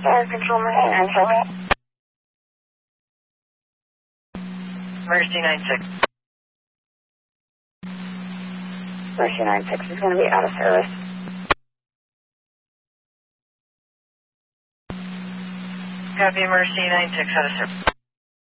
Air Control Mercy 96. Mercy 96. Mercy 96 is going to be out of service. Copy, Mercy 96 out of service.